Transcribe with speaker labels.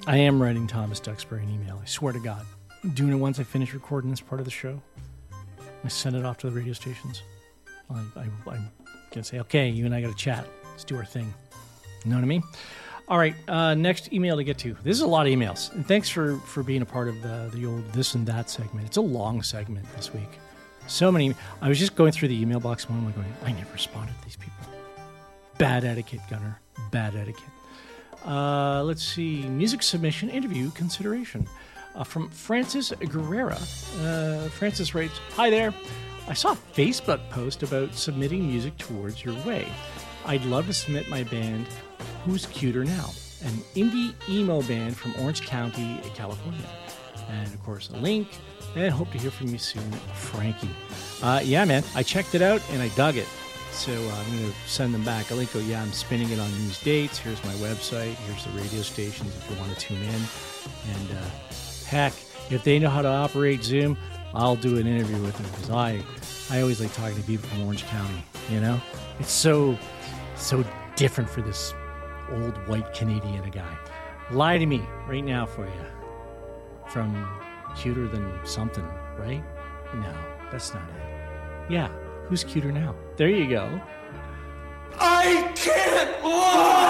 Speaker 1: I am writing Thomas Duxbury an email. I swear to God. I'm doing it once I finish recording this part of the show. I send it off to the radio stations. I'm going to say, okay, you and I got to chat. Let's do our thing. You know what I mean? All right, next email to get to. This is a lot of emails. And thanks for being a part of the old This and That segment. It's a long segment this week. So many. I was just going through the email box one. I'm going, I never responded to these people. Bad etiquette, Gunner. Bad etiquette. Let's see. Music submission interview consideration. From Francis Guerrera. Francis writes, hi there. I saw a Facebook post about submitting music towards your way. I'd love to submit my band, Who's Cuter Now? An indie emo band from Orange County, California. And, of course, a link. And hope to hear from you soon, Frankie. Yeah, man. I checked it out, and I dug it. So I'm going to send them back a link. Yeah, I'm spinning it on these dates. Here's my website. Here's the radio stations if you want to tune in. And, heck, if they know how to operate Zoom, I'll do an interview with them because I always like talking to people from Orange County, you know? It's so different for this old white Canadian guy. Lie to me right now for you. From Cuter Than Something, right? No, that's not it. Yeah, Who's Cuter Now? There you go.
Speaker 2: I can't lie!